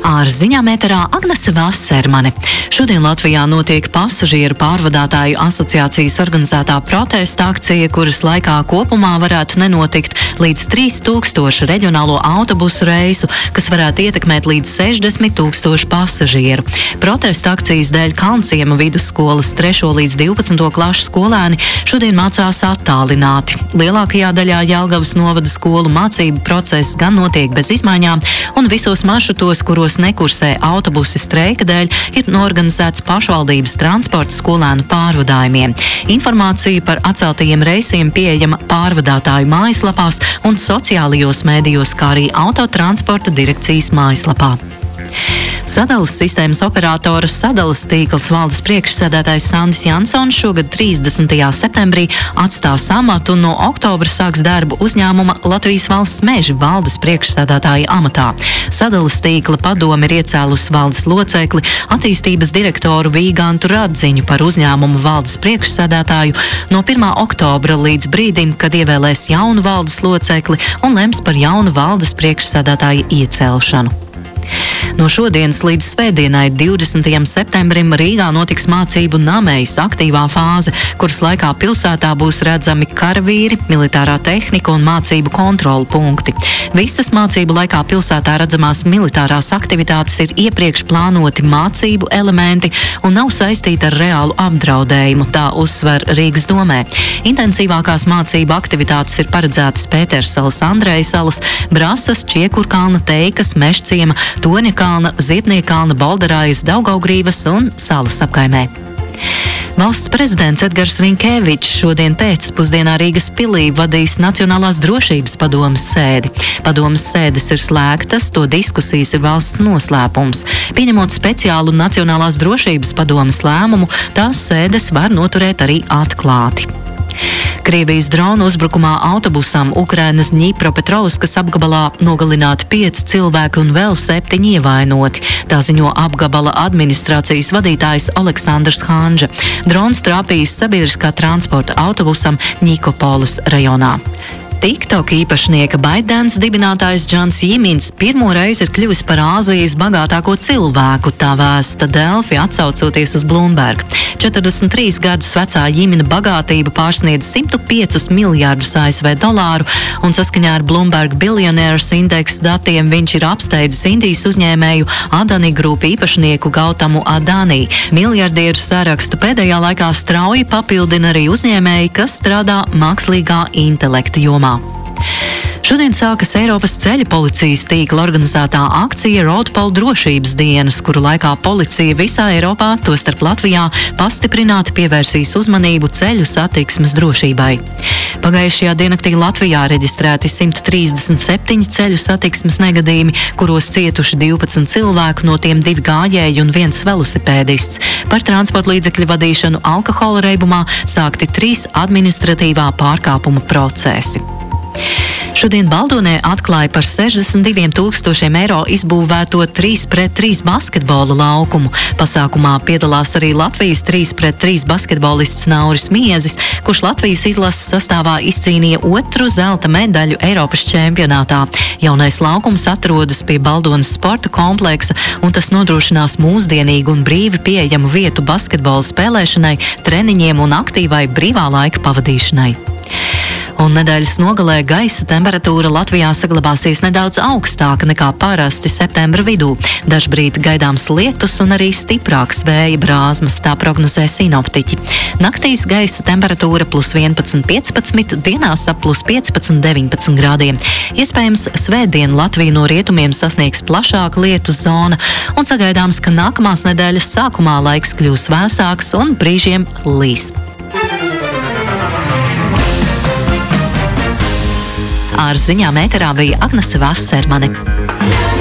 Ar ziņām ēterā Agnese Vasermane. Šodien Latvijā notiek pasažieru pārvadātāju asociācijas organizētā protesta akcija, kuras laikā kopumā varētu nenotikt līdz 3000 reģionālo autobusu reisu, kas varētu ietekmēt līdz 60 000 pasažieru. Protesta akcijas dēļ Kalnciema vidusskolas 3. līdz 12. klašu skolēni šodien mācās attālināti. Lielākajā daļā Jelgavas novada skolu mācību process gan notiek bez izmaiņām, un visos maršrutos, kuros nekursē autobusi streika dēļ, ir norganizēts pašvaldības transporta skolēnu pārvadājumiem. Informācija par atceltajiem reisiem pieejama pārvadātāju mājaslapās un sociālajos mēdījos, kā arī autotransporta direkcijas mājaslapā. Sadalas sistēmas operatora Sadalas tīkls valdes priekšsēdētājs Sandis Jansons šogad 30. septembrī atstās amatu un no oktobra sāks darbu uzņēmuma Latvijas valsts meži valdes priekšsēdētāja amatā. Sadalas tīkla padome ir iecēlusi valdes locekli, attīstības direktoru Vīgantu Radziņu par uzņēmumu valdes priekšsēdētāju no 1. oktobra līdz brīdim, kad ievēlēs jaunu valdes locekli un lems par jaunu valdes priekšsēdētāja iecelšanu. No šodienas līdz svētdienai 20. septembrim Rīgā notiks mācību namejas aktīvā fāze, kuras laikā pilsētā būs redzami karavīri, militārā tehnika un mācību kontrolu punkti. Visas mācību laikā pilsētā redzamās militārās aktivitātes ir iepriekš plānoti mācību elementi un nav saistīti ar reālu apdraudējumu, tā uzsver Rīgas domē. Intensīvākās mācību aktivitātes ir paredzētas Pētersalas, Andrejsalas, Brasas, Čiekurkalna, Teikas, Mežciema, Toņakalna, Zietniekalna, Bolderājas, Daugavgrīvas un Salas apkaimē. Valsts prezidents Edgars Rinkēvičs šodien pēcpusdienā Rīgas pilī vadīs Nacionālās drošības padomes sēdi. Padomes sēdes ir slēgtas, to diskusijas ir valsts noslēpums. Pieņemot speciālu Nacionālās drošības padomes lēmumu, tās sēdes var noturēt arī atklāti. Krievijas drona uzbrukumā autobusam Ukrainas Dņipropetrovskas apgabalā nogalināti 5 cilvēki un vēl 7 ievainoti. Tā ziņo apgabala administrācijas vadītājs Aleksandrs Hanža. Drons trāpījis sabiedriskā transporta autobusam Ņikopolis rajonā. TikTok īpašnieka ByteDance dibinātājs Džans Jimins pirmo reizi ir kļuvis par Āzijas bagātāko cilvēku, tā vēsta Delfi, atsaucoties uz Bloomberg. 43 gadus vecā Jimina bagātība pārsniedz 105 miljārdus ASV dolāru, un saskaņā ar Bloomberg Billionaires indeksa datiem viņš ir apsteidzis Indijas uzņēmēju Adani Group īpašnieku Gautamu Adani. Miljardieru sarakstu pēdējā laikā strauji papildina arī uzņēmēji, kas strādā mākslīgā intelekta jomā. Šodien sākas Eiropas ceļa policijas tīkla organizētā akcija Roadpol drošības dienas, kuru laikā policija visā Eiropā, tostarp Latvijā, pastiprināti pievērsīs uzmanību ceļu satiksmes drošībai. Pagājušajā diennaktī Latvijā reģistrēti 137 ceļu satiksmes negadījumi, kuros cietuši 12 cilvēku, no tiem 2 gājēji un 1 velosipēdists. Par transporta līdzekļu vadīšanu alkohola reibumā sākti 3 administratīvā pārkāpuma procesi. Šodien Baldonē atklāja par 62 000 eiro izbūvēto 3-pret-3 basketbola laukumu. Pasākumā piedalās arī Latvijas 3-pret-3 basketbolists Nauris Miezis, kurš Latvijas izlases sastāvā izcīnīja 2. zelta medaļu Eiropas čempionātā. Jaunais laukums atrodas pie Baldonas sporta kompleksa, un tas nodrošinās mūsdienīgu un brīvi pieejamu vietu basketbola spēlēšanai, treniņiem un aktīvai brīvā laika pavadīšanai. Un nedēļas nogalē gaisa temperatūra Latvijā saglabāsies nedaudz augstāka nekā parasti septembra vidū. Dažbrīd gaidāms lietus un arī stiprāks vēja brāzmas, tā prognozē sinoptiķi. Naktīs gaisa temperatūra +11–15, dienās ap +15–19 grādiem. Iespējams, svētdien Latviju no rietumiem sasniegs plašāka lietus zona, un sagaidāms, ka nākamās nedēļas sākumā laiks kļūs vēsāks un brīžiem līs. Ar ziņām ēterā bija Agnese Vasermane.